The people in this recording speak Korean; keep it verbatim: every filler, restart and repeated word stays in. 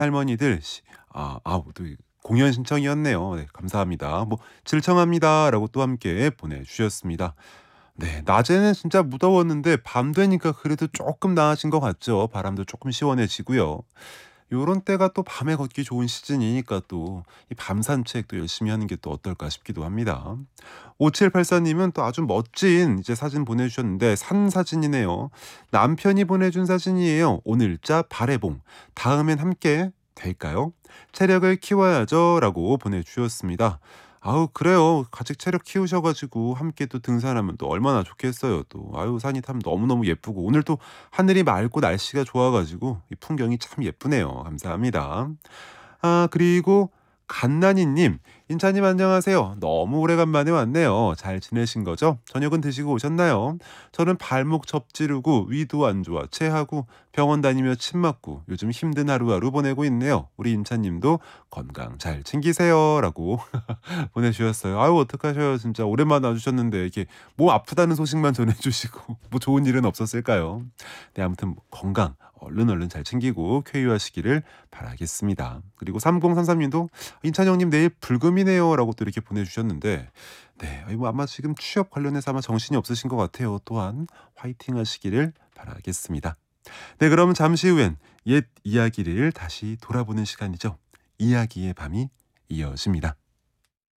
할머니들 시 아 아우 또 이 공연 신청이었네요. 네 감사합니다. 뭐 "질청합니다."라고 또 함께 보내주셨습니다. 네 낮에는 진짜 무더웠는데 밤 되니까 그래도 쪼끔 나아진 것 같죠. 바람도 쪼끔 시원해지고요. 요런 때가 또 밤에 걷기 좋은 시즌이니까 또 이 밤 산책 또 열심히 하는 게 또 어떨까 싶기도 합니다. 오칠팔사 님은 또 아주 멋진 이제 사진 보내주셨는데 산 사진이네요. "남편이 보내준 사진이에요. 오늘자 발해봉. 다음엔 함께 될까요? 체력을 키워야죠."라고 보내주셨습니다. 아우 그래요. 같이 체력 키우셔 가지고 함께 또 등산하면 또 얼마나 좋겠어요 또. 아유 산이 참 너무너무 예쁘고 오늘 또 하늘이 맑고 날씨가 좋아 가지고 이 풍경이 참 예쁘네요. 감사합니다. 아 그리고 간나니 님. "인차님 안녕하세요. 너무 오래간만에 왔네요. 잘 지내신 거죠? 저녁은 드시고 오셨나요? 저는 발목 접지르고 위도 안 좋아 체하고 병원 다니며 침 맞고 요즘 힘든 하루하루 보내고 있네요. 우리 임차님도 건강 잘 챙기세요."라고 보내주셨어요. 아유 어떡하셔요. 진짜 오랜만에 와 주셨는데 이렇게 몸 아프다는 소식만 전해 주시고 뭐 좋은 일은 없었을까요? 네 아무튼 뭐 건강 얼른 얼른 잘 챙기고 쾌유하시기를 바라겠습니다. 그리고 삼공삼삼 님도 "인찬 형님 내일 불금이네요."라고 또 이렇게 보내주셨는데 네 아이 뭐 아마 지금 취업 관련해서 아마 정신이 없으신 것 같아요. 또한 화이팅하시기를 바라겠습니다. 네 그럼 잠시 후엔 옛 이야기를 다시 돌아보는 시간이죠. 이야기의 밤이 이어집니다.